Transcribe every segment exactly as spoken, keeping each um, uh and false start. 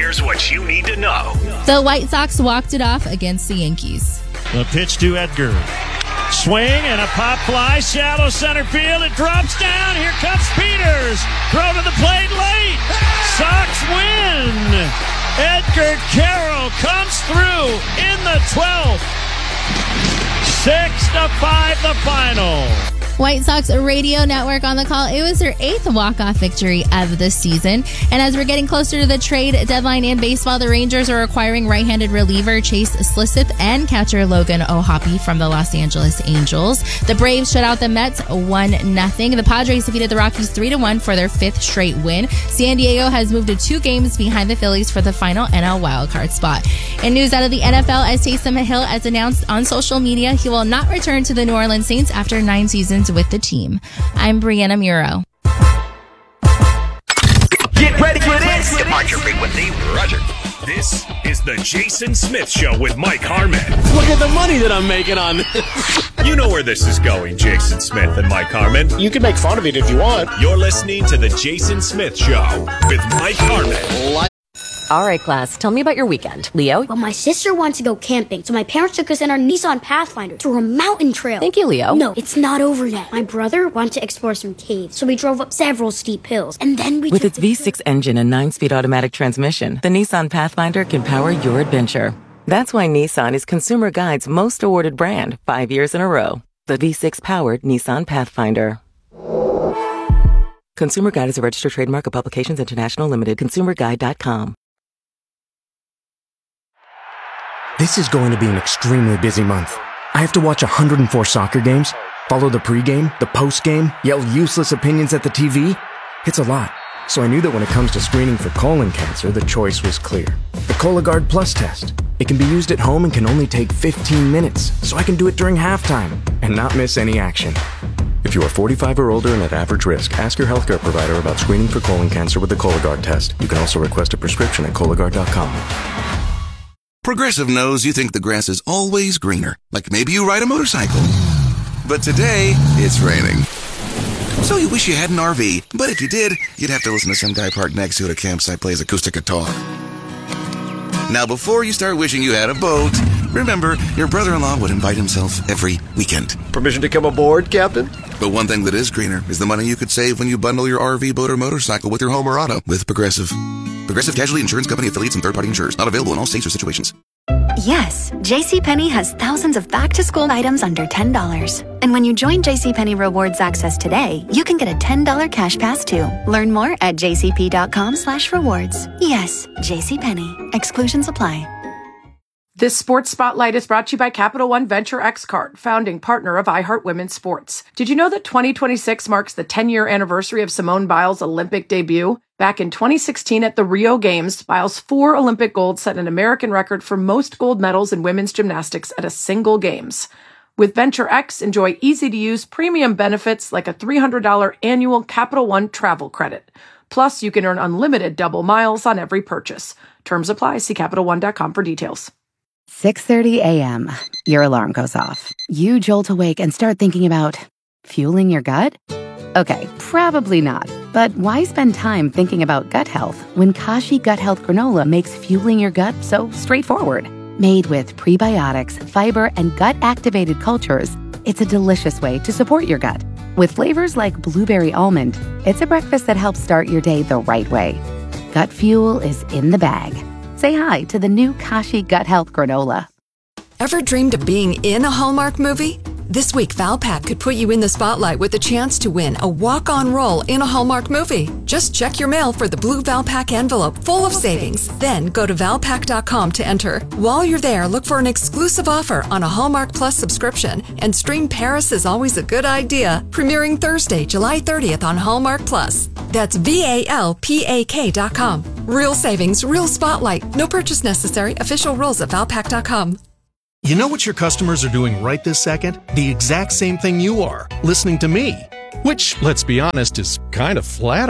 Here's what you need to know. The White Sox walked it off against the Yankees. The pitch to Edgar. Swing and a pop fly, shallow center field. It drops down. Here comes Peters. Throw to the plate late. Sox win. Edgar Carroll comes through in the twelfth. Six to five, the final. White Sox Radio Network on the call. It was their eighth walk-off victory of the season. And as we're getting closer to the trade deadline in baseball, the Rangers are acquiring right-handed reliever Chase Slisseth and catcher Logan O'Hoppe from the Los Angeles Angels. The Braves shut out the Mets one nothing. The Padres defeated the Rockies three to one for their fifth straight win. San Diego has moved to two games behind the Phillies for the final N L wildcard spot. In news out of the N F L, as Taysom Hill has announced on social media, he will not return to the New Orleans Saints after nine seasons with the team. I'm Brianna Muro. Get ready for this. Departure frequency, Roger. This is the Jason Smith Show with Mike Harmon. Look at the money that I'm making on this. You know where this is going, Jason Smith and Mike Harmon. You can make fun of it if you want. You're listening to the Jason Smith Show with Mike Harmon. All right, class, tell me about your weekend. Leo? Well, my sister wants to go camping, so my parents took us in our Nissan Pathfinder through a mountain trail. Thank you, Leo. No, it's not over yet. My brother wanted to explore some caves, so we drove up several steep hills, and then we With took its the V six engine and nine-speed automatic transmission, the Nissan Pathfinder can power your adventure. That's why Nissan is Consumer Guide's most awarded brand, five years in a row. The V six-powered Nissan Pathfinder. Consumer Guide is a registered trademark of Publications International Limited. consumer guide dot com. This is going to be an extremely busy month. I have to watch one hundred four soccer games, follow the pregame, the postgame, yell useless opinions at the T V. It's a lot. So I knew that when it comes to screening for colon cancer, the choice was clear. The Cologuard Plus test. It can be used at home and can only take fifteen minutes, so I can do it during halftime and not miss any action. If you are forty-five or older and at average risk, ask your healthcare provider about screening for colon cancer with the Cologuard test. You can also request a prescription at Cologuard dot com. Progressive knows you think the grass is always greener, like maybe you ride a motorcycle. But today, it's raining. So you wish you had an R V, but if you did, you'd have to listen to some guy parked next to you at a campsite plays acoustic guitar. Now, before you start wishing you had a boat, remember, your brother-in-law would invite himself every weekend. Permission to come aboard, Captain? But one thing that is greener is the money you could save when you bundle your R V, boat, or motorcycle with your home or auto with Progressive. Progressive Casualty Insurance Company affiliates and third-party insurers. Not available in all states or situations. Yes, JCPenney has thousands of back-to-school items under ten dollars. And when you join JCPenney Rewards Access today, you can get a ten dollars cash pass too. Learn more at jcp.com slash rewards. Yes, JCPenney. Exclusions apply. This Sports Spotlight is brought to you by Capital One Venture X Card, founding partner of iHeart Women's Sports. Did you know that twenty twenty-six marks the ten-year anniversary of Simone Biles' Olympic debut? Back in twenty sixteen at the Rio Games, Biles' four Olympic golds set an American record for most gold medals in women's gymnastics at a single Games. With Venture X, enjoy easy-to-use premium benefits like a three hundred dollars annual Capital One travel credit. Plus, you can earn unlimited double miles on every purchase. Terms apply. See Capital One dot com for details. six thirty a.m. Your alarm goes off. You jolt awake and start thinking about fueling your gut? Okay, probably not. But why spend time thinking about gut health when Kashi Gut Health Granola makes fueling your gut so straightforward? Made with prebiotics, fiber, and gut-activated cultures, it's a delicious way to support your gut. With flavors like blueberry almond, it's a breakfast that helps start your day the right way. Gut fuel is in the bag. Say hi to the new Kashi Gut Health Granola. Ever dreamed of being in a Hallmark movie? This week, Valpak could put you in the spotlight with a chance to win a walk-on role in a Hallmark movie. Just check your mail for the blue Valpak envelope full of savings. Then go to valpak dot com to enter. While you're there, look for an exclusive offer on a Hallmark Plus subscription and stream Paris is Always a Good Idea, premiering Thursday, July thirtieth on Hallmark Plus. That's V A L P A K dot com. Real savings, real spotlight. No purchase necessary. Official rules at valpak dot com. You know what your customers are doing right this second? The exact same thing you are, listening to me. Which, let's be honest, is kind of flattering.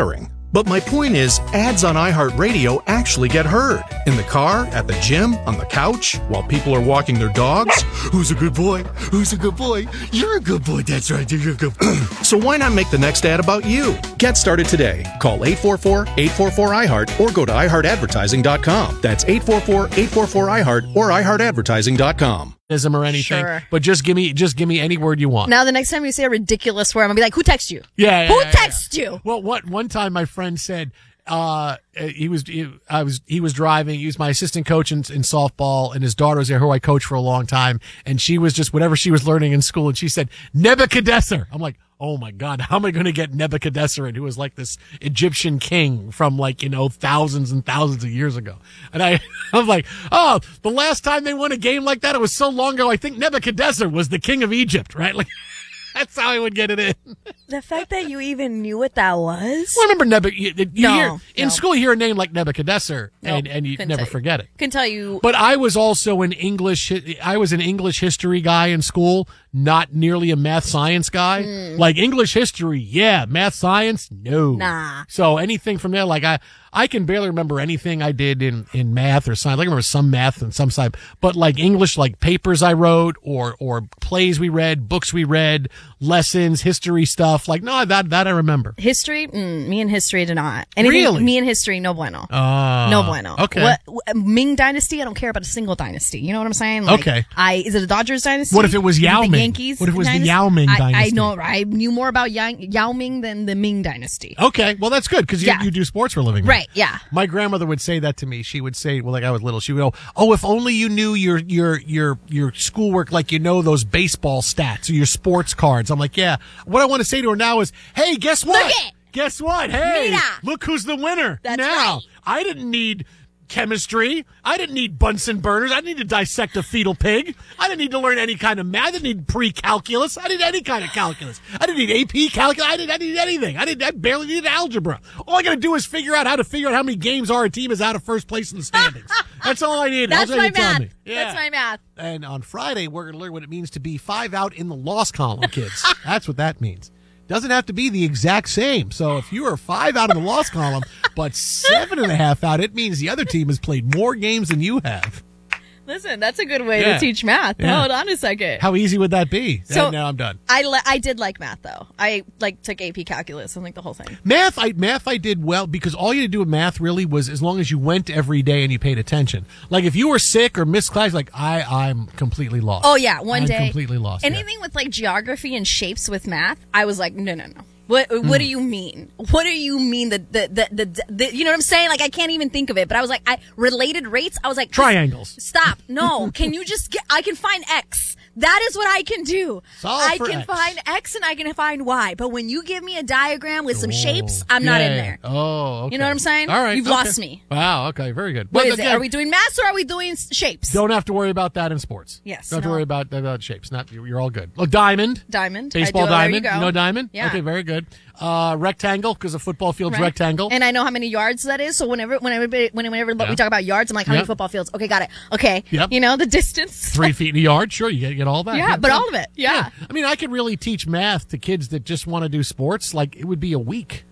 But my point is, ads on iHeartRadio actually get heard. In the car, at the gym, on the couch, while people are walking their dogs. Who's a good boy? Who's a good boy? You're a good boy. That's right. You're a good boy. So why not make the next ad about you? Get started today. Call eight four four, eight four four, I heart or go to i heart advertising dot com. That's eight four four, eight four four, I heart or i heart advertising dot com. Or anything, Sure. but just give me just give me any word you want. Now, the next time you say a ridiculous word, I'm gonna be like, "Who texted you? Yeah, yeah, who yeah, texted yeah. you?" Well, what one time my friend said uh, he was he, I was he was driving. He was my assistant coach in, in softball, and his daughter was there, who I coached for a long time, and she was just whatever she was learning in school, and she said Nebuchadnezzar. I'm like, oh my God, how am I going to get Nebuchadnezzar in, who was like this Egyptian king from like, you know, thousands and thousands of years ago. And I, I'm like, oh, the last time they won a game like that, it was so long ago. I think Nebuchadnezzar was the king of Egypt, right? Like, that's how I would get it in. The fact that you even knew what that was. Well, I remember Nebuchadnezzar. You No, hear, in no. school, you hear a name like Nebuchadnezzar, Nope, and, and you couldn't never tell you. forget it. Can tell you. But I was also an English, I was an English history guy in school, not nearly a math science guy. Mm. Like English history, yeah. Math science, no. Nah. So anything from there, like I, I can barely remember anything I did in, in math or science. Like I remember some math and some science, but like English, like papers I wrote or, or plays we read, books we read, lessons, history stuff. Like, no, that, that I remember. History? Mm, me and history do not. Anything, Really? Me and history, no bueno. Oh. no bueno. Okay. What, what- Ming Dynasty? I don't care about a single dynasty. You know what I'm saying? Like, Okay. I is it a Dodgers dynasty? What if it was Is Yao the Ming? Yankees? What if it was the dynasty? Yao Ming I, I dynasty? know. I knew more about Yao, Yao Ming than the Ming dynasty. Okay. Well, that's good because you, Yeah. you do sports for a living. Right. Yeah. My grandmother would say that to me. She would say, well, like I was little, she would go, oh, if only you knew your, your, your, your schoolwork, like you know those baseball stats or your sports cards. I'm like, yeah. What I want to say to her now is, hey, guess what? Look it. Guess what? Hey, Mira. look who's the winner. That's now. right. I didn't need chemistry. I didn't need Bunsen burners. I didn't need to dissect a fetal pig. I didn't need to learn any kind of math. I didn't need pre-calculus. I didn't need any kind of calculus. I didn't need A P calculus. I didn't, I didn't need anything. I didn't. I barely needed algebra. All I got to do is figure out how to figure out how many games our team is out of first place in the standings. That's all I needed. That's all you my need to tell math. me. Yeah. That's my math. And on Friday, we're going to learn what it means to be five out in the loss column, kids. That's what that means. Doesn't have to be the exact same. So if you are five out in the loss column, but seven and a half out, it means the other team has played more games than you have. Listen, that's a good way Yeah. to teach math. Yeah. Hold on a second. How easy would that be? So- And now I'm done. I le- I did like math though. I like took A P calculus and like the whole thing. Math, I math I did well because all you had to do with math really was as long as you went every day and you paid attention. Like if you were sick or missed class, like I, I'm completely lost. Oh yeah, one I'm day completely lost. yeah. Anything with like geography and shapes with math, I was like, no, no, no. What Hmm. What do you mean? What do you mean? The the, the the the you know what I'm saying? Like I can't even think of it. But I was like, I related rates. I was like, Triangles. Stop. No. Can you just get? I can find X. That is what I can do. Solve I for can X. find X and I can find Y. But when you give me a diagram with some shapes, I'm not in Yeah. there. Oh, okay. You know what I'm saying? All right. You've okay. lost me. Wow. Okay. Very good. What But is it? again, Are we doing maths or are we doing s- shapes? Don't have to worry about that in sports. Yes, Don't have to no. worry about, about shapes. Not you're you're all good. Oh, diamond. Diamond. I Baseball do. There you diamond. go. know diamond? Yeah. Okay, very good. Uh, rectangle, because a football field's Right. rectangle. And I know how many yards that is. So whenever, whenever, whenever Yeah. we talk about yards, I'm like, how many Yep. football fields? Okay, got it. Okay. Yep. You know, the distance. Three feet in a yard. Sure, you get, get all that. Yeah, but all of it. Yeah. I mean, I could really teach math to kids that just want to do sports. Like, it would be a week.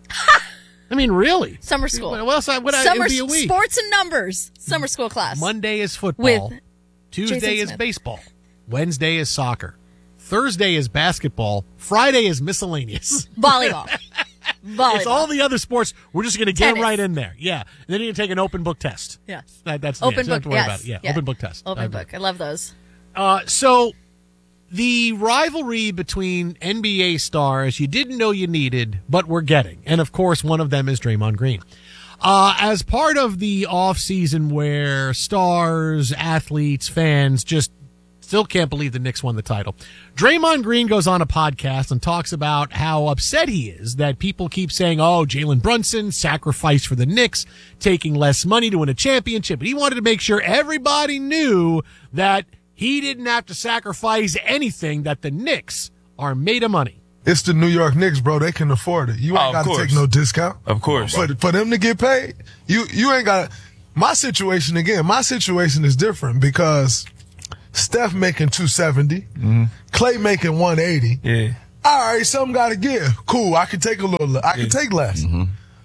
I mean, really. Summer school. What else? I- what I- it Summer would be a week. sports and numbers. Summer school class. Monday is football. With Tuesday Jason is Smith. baseball. Wednesday is soccer. Thursday is basketball. Friday is miscellaneous. Volleyball. Volleyball. It's all the other sports. We're just going to get Tennis. them right in there. Yeah. And then you can take an open book test. Yes. That, that's Open yeah, you don't have book. to worry Yes. about it. Yeah, Yeah. open book test. Open I- book. I love those. Uh, so the rivalry between N B A stars you didn't know you needed, but were getting. And of course, one of them is Draymond Green. Uh, as part of the off season where stars, athletes, fans just still can't believe the Knicks won the title, Draymond Green goes on a podcast and talks about how upset he is that people keep saying, oh, Jalen Brunson sacrificed for the Knicks, taking less money to win a championship. But he wanted to make sure everybody knew that he didn't have to sacrifice anything, that the Knicks are made of money. It's the New York Knicks, bro. They can afford it. You Oh, ain't of got to course. take no discount. Of course. For, for them to get paid, you you ain't got to. My situation, again, my situation is different because Steph making two seventy, Mm-hmm. Clay making one eighty. Yeah. All right, something got to give. Cool, I can take a little, I can take less. Mm-hmm.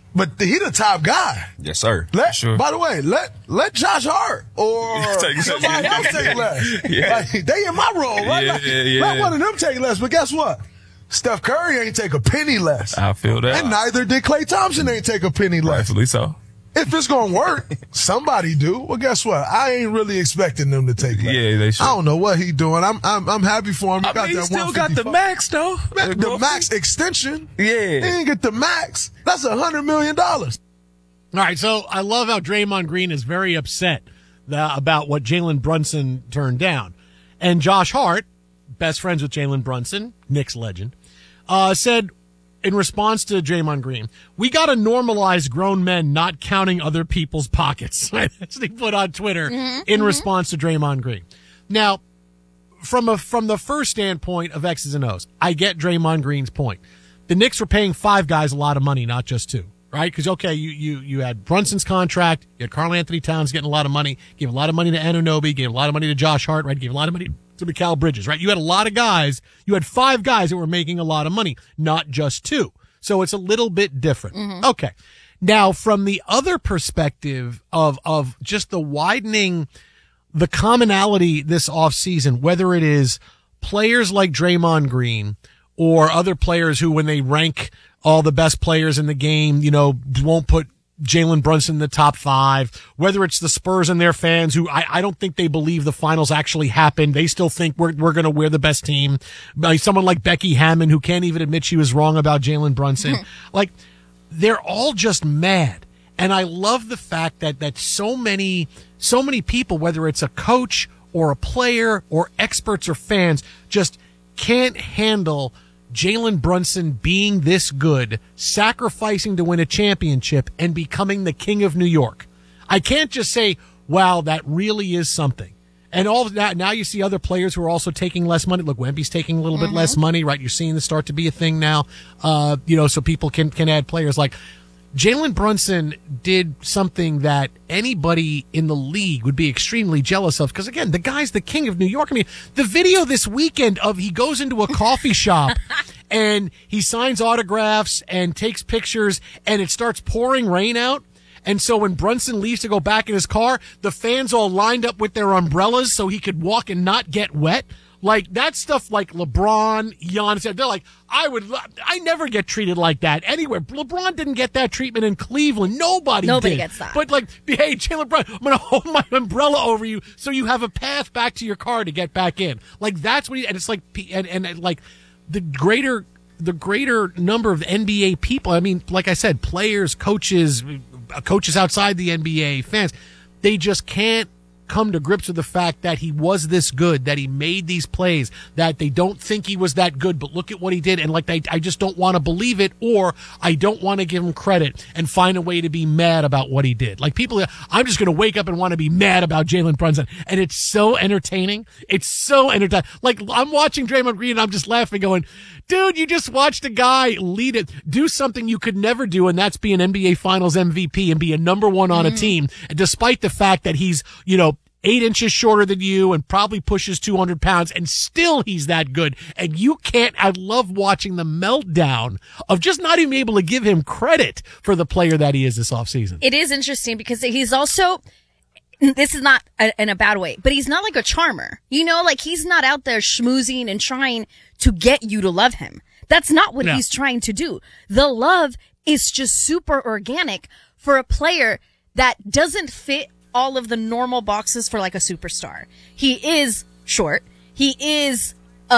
But he the top guy. Yes, sir. Let, sure. By the way, let let Josh Hart or somebody else take less. Yeah. Like, they in my role, right? Yeah, Like, yeah, yeah. Let one of them take less. But guess what? Steph Curry ain't take a penny less. I feel that. And neither did Klay Thompson ain't take a penny less. Rightfully so. If it's going to work, somebody do. Well, guess what? I ain't really expecting them to take less. Yeah, they should. I don't know what he doing. I'm I'm, I'm happy for him. He I got mean, he that still got the one fifty-five. max, though. Man, the max extension. Yeah. He didn't get the max. That's a hundred million dollars. All right, so I love how Draymond Green is very upset the, about what Jalen Brunson turned down. And Josh Hart, best friends with Jalen Brunson, Knicks legend, uh, said in response to Draymond Green, we got to normalize grown men not counting other people's pockets. That's what he put on Twitter mm-hmm, in mm-hmm. response to Draymond Green. Now, from a from the first standpoint of X's and O's, I get Draymond Green's point. The Knicks were paying five guys a lot of money, not just two. Right? Because, okay, you, you, you had Brunson's contract, you had Karl Anthony Towns getting a lot of money, gave a lot of money to Anunoby, gave a lot of money to Josh Hart, right? Gave a lot of money to Mikal Bridges, right? You had a lot of guys, you had five guys that were making a lot of money, not just two. So it's a little bit different. Mm-hmm. Okay. Now, from the other perspective of, of just the widening, the commonality this offseason, whether it is players like Draymond Green or other players who, when they rank all the best players in the game, you know, won't put Jalen Brunson in the top five, whether it's the Spurs and their fans who I, I don't think they believe the finals actually happened. They still think we're, we're going to wear the best team. Like someone like Becky Hammon who can't even admit she was wrong about Jalen Brunson. Like, they're all just mad. And I love the fact that, that so many, so many people, whether it's a coach or a player or experts or fans, just can't handle Jalen Brunson being this good, sacrificing to win a championship, and becoming the king of New York. I can't just say, wow, that really is something. And all of that, now you see other players who are also taking less money. Look, Wemby's taking a little mm-hmm. bit less money, right? You're seeing this start to be a thing now, uh, you know, so people can, can add players. Like, Jalen Brunson did something that anybody in the league would be extremely jealous of. Because, again, the guy's the king of New York. I mean, the video this weekend of he goes into a coffee shop and he signs autographs and takes pictures and it starts pouring rain out. And so when Brunson leaves to go back in his car, the fans all lined up with their umbrellas so he could walk and not get wet. Like, that stuff like LeBron, Giannis, they're like, I would, I never get treated like that anywhere. LeBron didn't get that treatment in Cleveland. Nobody, Nobody did. gets that. But like, hey, Jalen Brunson, I'm going to hold my umbrella over you so you have a path back to your car to get back in. Like, that's what he, and it's like, and, and like, the greater, the greater number of N B A people, I mean, like I said, players, coaches, coaches outside the N B A, fans, they just can't come to grips with the fact that he was this good, that he made these plays, that they don't think he was that good, but look at what he did. And like, they, I just don't want to believe it, or I don't want to give him credit and find a way to be mad about what he did. Like, people, I'm just going to wake up and want to be mad about Jalen Brunson. And it's so entertaining. It's so entertaining. Like, I'm watching Draymond Green and I'm just laughing going, dude, you just watched a guy lead it, do something you could never do, and that's be an N B A Finals M V P and be a number one on a team, despite the fact that he's, you know, eight inches shorter than you and probably pushes two hundred pounds, and still he's that good. And you can't, I love watching the meltdown of just not even able to give him credit for the player that he is this offseason. It is interesting because he's also, this is not a, in a bad way, but he's not like a charmer. You know, like, he's not out there schmoozing and trying to get you to love him. That's not what No. he's trying to do. The love is just super organic for a player that doesn't fit all of the normal boxes for like a superstar. He is short. He is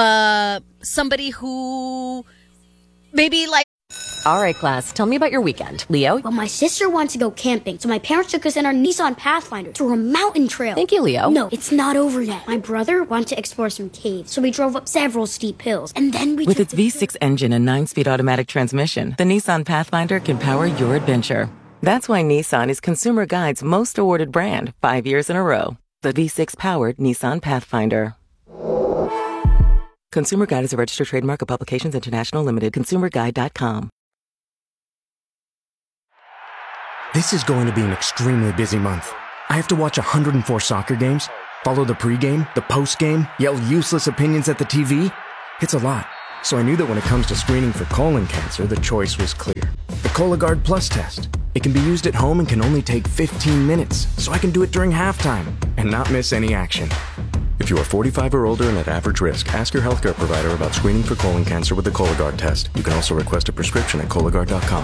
uh somebody who maybe like. All right, class, tell me about your weekend. Leo? Well, my sister wanted to go camping, so my parents took us in our Nissan Pathfinder to a mountain trail. Thank you, Leo. No, it's not over yet. My brother wanted to explore some caves, so we drove up several steep hills, and then we With took its the V six engine and nine-speed automatic transmission, the Nissan Pathfinder can power your adventure. That's why Nissan is Consumer Guide's most awarded brand five years in a row. The V six-powered Nissan Pathfinder. Consumer Guide is a registered trademark of Publications International Limited. consumer guide dot com. This is going to be an extremely busy month. I have to watch one hundred four soccer games, follow the pregame, the postgame, yell useless opinions at the T V. It's a lot. So I knew that when it comes to screening for colon cancer, the choice was clear. The Cologuard Plus test. It can be used at home and can only take fifteen minutes, so I can do it during halftime and not miss any action. If you are forty-five or older and at average risk, ask your healthcare provider about screening for colon cancer with the Cologuard test. You can also request a prescription at Cologuard dot com.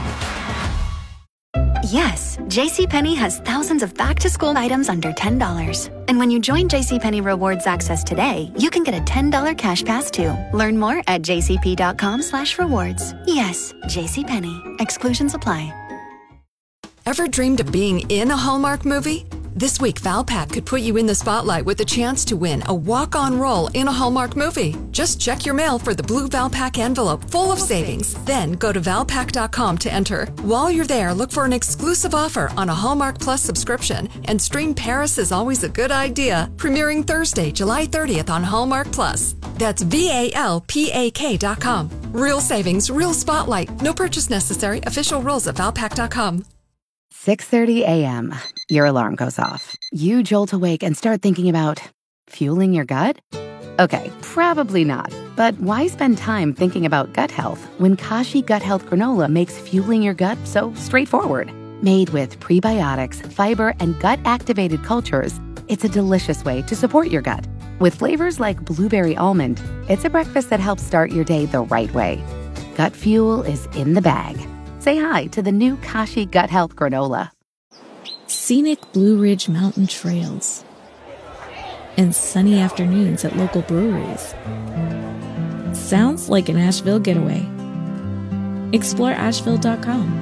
Yes, JCPenney has thousands of back-to-school items under ten dollars. And when you join JCPenney Rewards Access today, you can get a ten dollars cash pass too. Learn more at jcp.com slash rewards. Yes, JCPenney. Exclusions apply. Ever dreamed of being in a Hallmark movie? This week, Valpak could put you in the spotlight with the chance to win a walk-on role in a Hallmark movie. Just check your mail for the blue Valpak envelope full of savings. Then go to valpak dot com to enter. While you're there, look for an exclusive offer on a Hallmark Plus subscription and stream Paris is Always a Good Idea, premiering Thursday, July thirtieth on Hallmark Plus. That's V A L P A K dot com. Real savings, real spotlight. No purchase necessary. Official rules at valpak dot com. six thirty a.m. Your alarm goes off. You jolt awake and start thinking about fueling your gut? Okay, probably not. But why spend time thinking about gut health when Kashi Gut Health Granola makes fueling your gut so straightforward? Made with prebiotics, fiber, and gut-activated cultures, it's a delicious way to support your gut. With flavors like blueberry almond, it's a breakfast that helps start your day the right way. Gut fuel is in the bag. Say hi to the new Kashi Gut Health Granola. Scenic Blue Ridge Mountain trails and sunny afternoons at local breweries. Sounds like an Asheville getaway. Explore asheville dot com.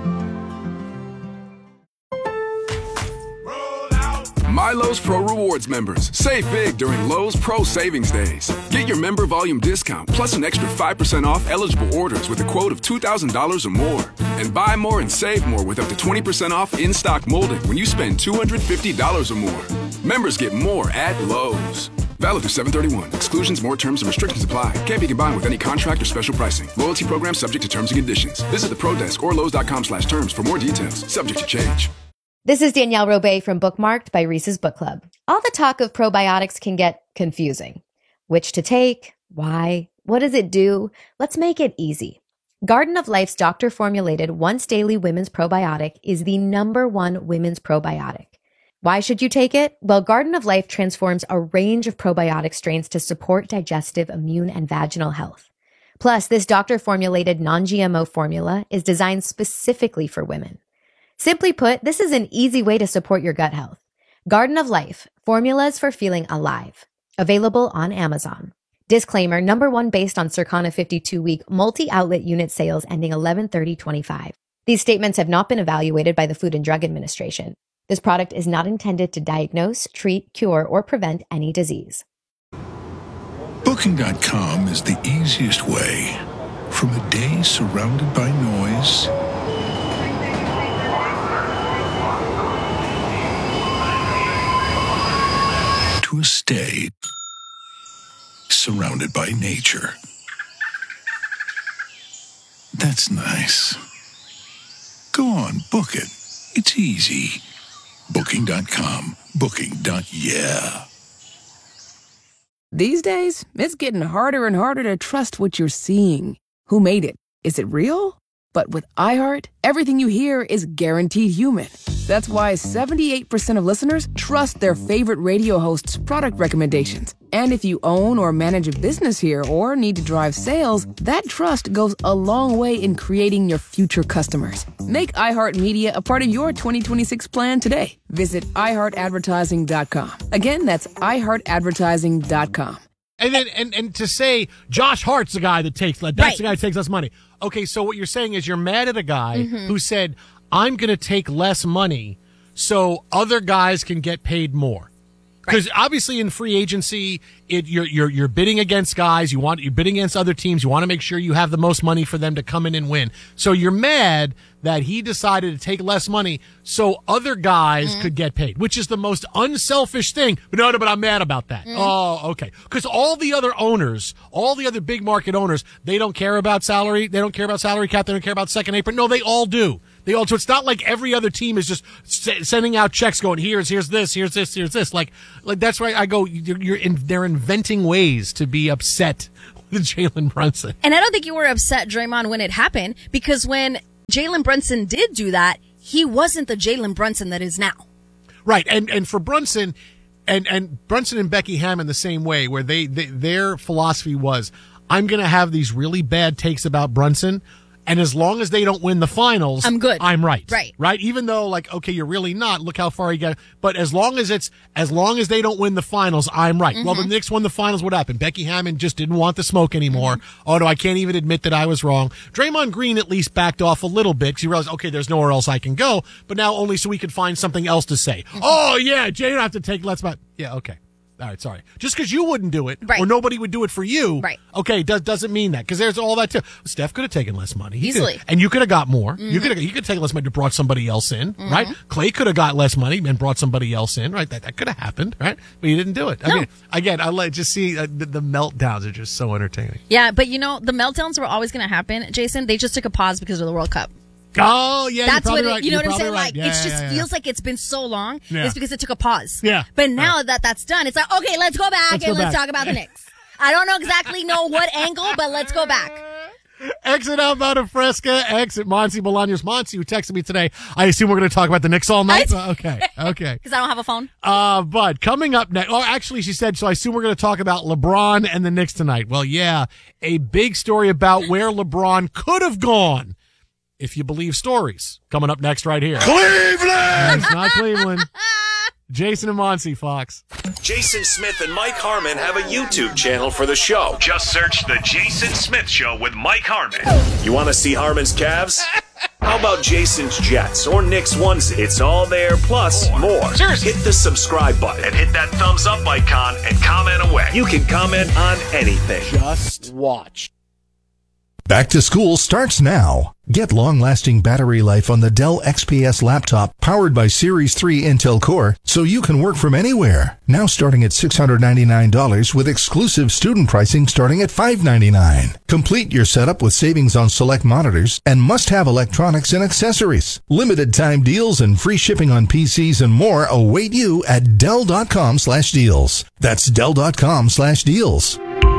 My Lowe's Pro Rewards members, save big during Lowe's Pro Savings Days. Get your member volume discount plus an extra five percent off eligible orders with a quote of two thousand dollars or more. And buy more and save more with up to twenty percent off in-stock molding when you spend two hundred fifty dollars or more. Members get more at Lowe's. Valid through seven thirty-one. Exclusions, more terms, and restrictions apply. Can't be combined with any contract or special pricing. Loyalty program subject to terms and conditions. Visit the Pro Desk or Lowe's dot com slash terms for more details. Subject to change. This is Danielle Robay from Bookmarked by Reese's Book Club. All the talk of probiotics can get confusing. Which to take? Why? What does it do? Let's make it easy. Garden of Life's doctor-formulated once-daily women's probiotic is the number one women's probiotic. Why should you take it? Well, Garden of Life transforms a range of probiotic strains to support digestive, immune, and vaginal health. Plus, this doctor-formulated non-G M O formula is designed specifically for women. Simply put, this is an easy way to support your gut health. Garden of Life, formulas for feeling alive. Available on Amazon. Disclaimer, number one based on Circana fifty-two week multi-outlet unit sales ending eleven thirty twenty-five. These statements have not been evaluated by the Food and Drug Administration. This product is not intended to diagnose, treat, cure, or prevent any disease. Booking dot com is the easiest way. From a day surrounded by noise to a stay surrounded by nature. That's nice. Go on, book it. It's easy. Booking dot com. Booking. Yeah. These days, it's getting harder and harder to trust what you're seeing. Who made it? Is it real? But with iHeart, everything you hear is guaranteed human. That's why seventy-eight percent of listeners trust their favorite radio hosts' product recommendations. And if you own or manage a business here or need to drive sales, that trust goes a long way in creating your future customers. Make iHeartMedia a part of your twenty twenty-six plan today. Visit i heart advertising dot com. Again, that's i heart advertising dot com. And then, and, and to say Josh Hart's the guy that takes, that's right. the guy that takes less money. Okay, so what you're saying is you're mad at a guy mm-hmm. who said, I'm going to take less money so other guys can get paid more. Because right. obviously in free agency, it, you're you're you're bidding against guys. You want you're bidding against other teams. You want to make sure you have the most money for them to come in and win. So you're mad that he decided to take less money so other guys mm-hmm. could get paid, which is the most unselfish thing. But no, no, but I'm mad about that. Mm-hmm. Oh, okay. Because all the other owners, all the other big market owners, they don't care about salary. They don't care about salary cap. They don't care about second apron. No, they all do. They all, so it's not like every other team is just s- sending out checks going, here's, here's this, here's this, here's this. Like, like that's why I go, you're, you're in, they're inventing ways to be upset with Jalen Brunson. And I don't think you were upset, Draymond, when it happened, because when Jalen Brunson did do that, he wasn't the Jalen Brunson that is now. Right, and and for Brunson, and and Brunson and Becky Hammon the same way, where they, they their philosophy was, I'm going to have these really bad takes about Brunson, and as long as they don't win the finals, I'm good. I'm right. Right. Right? Even though, like, okay, you're really not. Look how far you got. But as long as it's, as long as they don't win the finals, I'm right. Mm-hmm. Well, the Knicks won the finals. What happened? Becky Hammon just didn't want the smoke anymore. Mm-hmm. Oh, no, I can't even admit that I was wrong. Draymond Green at least backed off a little bit because he realized, okay, there's nowhere else I can go. But now only so we could find something else to say. Mm-hmm. Oh, yeah, Jay, you don't have to take less. But yeah, okay. All right, sorry. Just because you wouldn't do it, right. or nobody would do it for you, right. okay, does, doesn't mean that. Because there's all that, too. Steph could have taken less money. He Easily. Could've, and you could have got more. Mm-hmm. You could have you could have taken less money to brought somebody else in, Mm-hmm. right? Clay could have got less money and brought somebody else in, right? That, that could have happened, right? But you didn't do it. No. I mean, again, I like just see uh, the, the meltdowns are just so entertaining. Yeah, but you know, the meltdowns were always going to happen, Jason. They just took a pause because of the World Cup. Oh, yeah, that's you're what it, right. you know you're what I'm saying. Right. Like yeah, it yeah, just yeah, yeah. feels like it's been so long. Yeah. It's because it took a pause. Yeah. But now yeah. that that's done, it's like okay, let's go back Let's and go let's back. talk about the Knicks. I don't know exactly know what angle, but let's go back. Exit Alvaro Fresca, exit Monty Bolaños. Monty, who texted me today. I assume we're going to talk about the Knicks all night? Uh, okay, okay. Because I don't have a phone. Uh, but coming up next, oh, actually, she said, so I assume we're going to talk about LeBron and the Knicks tonight. Well, yeah, a big story about where LeBron could have gone, if you believe stories. Coming up next right here. Cleveland! It's not Cleveland. Jason and Monty, Fox. Jason Smith and Mike Harmon have a YouTube channel for the show. Just search The Jason Smith Show with Mike Harmon. You want to see Harmon's calves? How about Jason's Jets or Knicks onesie? It's all there, plus more. Seriously. Hit the subscribe button and hit that thumbs up icon and comment away. You can comment on anything. Just watch. Back to school starts now. Get long-lasting battery life on the Dell X P S laptop powered by Series three Intel Core so you can work from anywhere. Now starting at six hundred ninety-nine dollars with exclusive student pricing starting at five hundred ninety-nine dollars. Complete your setup with savings on select monitors and must-have electronics and accessories. Limited time deals and free shipping on P Cs and more await you at Dell.com slash deals. That's Dell.com slash deals.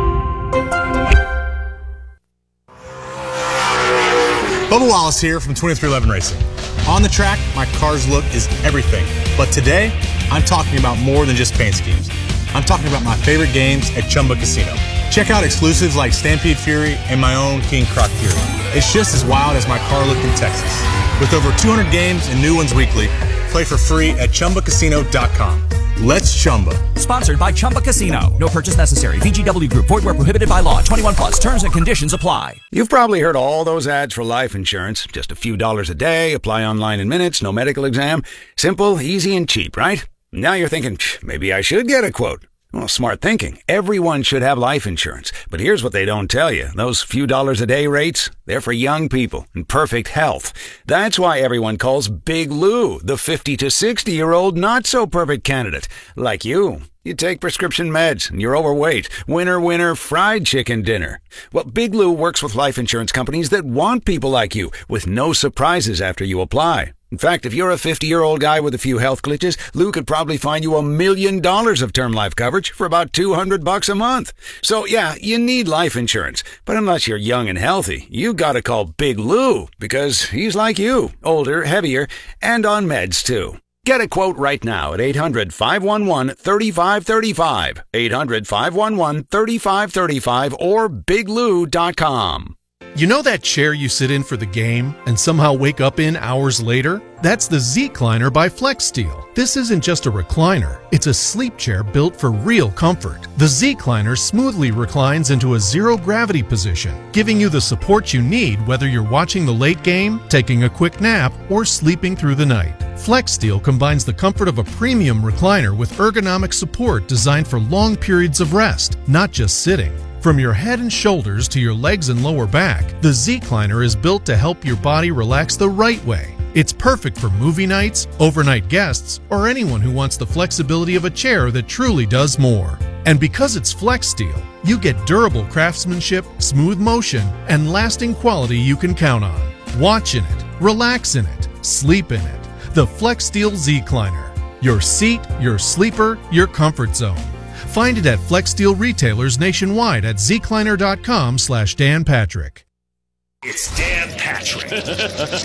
Bubba Wallace here from twenty-three eleven Racing. On the track, my car's look is everything. But today, I'm talking about more than just paint schemes. I'm talking about my favorite games at Chumba Casino. Check out exclusives like Stampede Fury and my own King Croc Fury. It's just as wild as my car look in Texas. With over two hundred games and new ones weekly, play for free at Chumba Casino dot com. Let's Chumba. Sponsored by Chumba Casino. No purchase necessary. V G W Group. Void where prohibited by law. twenty-one plus. Terms and conditions apply. You've probably heard all those ads for life insurance. Just a few dollars a day. Apply online in minutes. No medical exam. Simple, easy, and cheap, right? Now you're thinking, maybe I should get a quote. Well, smart thinking. Everyone should have life insurance. But here's what they don't tell you. Those few dollars a day rates, they're for young people in perfect health. That's why everyone calls Big Lou the fifty to sixty-year-old not-so-perfect candidate. Like you. You take prescription meds and you're overweight. Winner, winner, fried chicken dinner. Well, Big Lou works with life insurance companies that want people like you with no surprises after you apply. In fact, if you're a fifty-year-old guy with a few health glitches, Lou could probably find you a million dollars of term life coverage for about two hundred bucks a month. So yeah, you need life insurance. But unless you're young and healthy, you gotta call Big Lou because he's like you, older, heavier, and on meds too. Get a quote right now at eight hundred, five one one, three five three five, eight hundred, five one one, three five three five, or big lou dot com. You know that chair you sit in for the game and somehow wake up in hours later? That's the Z-Cliner by FlexSteel. This isn't just a recliner, it's a sleep chair built for real comfort. The Z-Cliner smoothly reclines into a zero-gravity position, giving you the support you need whether you're watching the late game, taking a quick nap, or sleeping through the night. FlexSteel combines the comfort of a premium recliner with ergonomic support designed for long periods of rest, not just sitting. From your head and shoulders to your legs and lower back, the Z-Cliner is built to help your body relax the right way. It's perfect for movie nights, overnight guests, or anyone who wants the flexibility of a chair that truly does more. And because it's FlexSteel, you get durable craftsmanship, smooth motion, and lasting quality you can count on. Watch in it, relax in it, sleep in it. The FlexSteel Z-Cliner. Your seat, your sleeper, your comfort zone. Find it at FlexSteel retailers nationwide at zcliner dot com slash Dan Patrick. It's Dan Patrick. Patrick.